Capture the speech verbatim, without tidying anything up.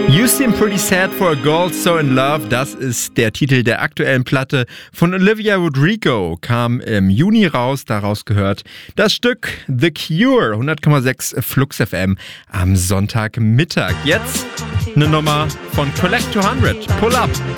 You Seem Pretty Sad for a Girl So in Love, das ist der Titel der aktuellen Platte von Olivia Rodrigo, kam im Juni raus, daraus gehört das Stück The Cure, hundert Komma sechs Flux F M am Sonntagmittag. Jetzt eine Nummer von Collect zweihundert, Pull Up.